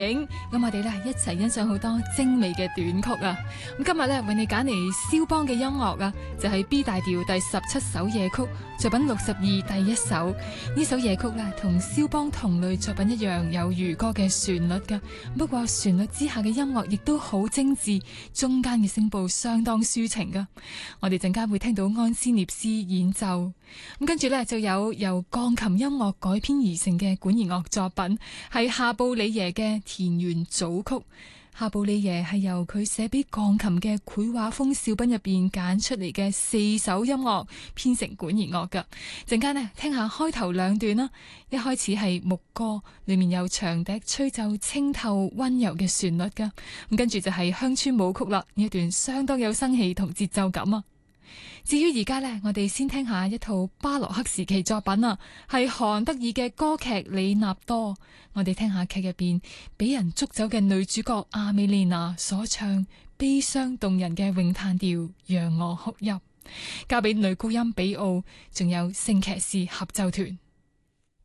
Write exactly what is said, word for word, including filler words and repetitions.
咁我哋咧一齊欣賞好多精美嘅短曲啊！咁今日咧為你揀嚟肖邦嘅音樂啊，就係 B 大調第十七首夜曲作品六十二第一首。呢首夜曲咧同肖邦同類作品一樣，有如歌嘅旋律噶。不過旋律之下嘅音樂亦都好精緻，中間嘅聲部相當抒情噶。我哋陣間會聽到安斯涅斯演奏。咁跟住咧就有由鋼琴音樂改編而成嘅管弦樂作品，係夏布里耶嘅田園組曲。夏布里耶係由佢寫俾鋼琴嘅繪畫風小品入邊揀出嚟嘅四首音樂編成管弦樂噶。陣間呢聽下開頭兩段啦，一開始係牧歌，裏面有長笛吹奏清透溫柔嘅旋律噶。咁跟住就係鄉村舞曲啦，呢一段相當有生氣同節奏感啊。至於而家呢，我哋先聽下一套巴洛克時期作品啊，係韓德爾嘅歌劇《李納多》。我哋聽下劇入邊俾人捉走嘅女主角阿美麗娜所唱悲傷動人嘅詠嘆調《讓我哭泣》，交俾女高音比奧，仲有聖騎士合奏團。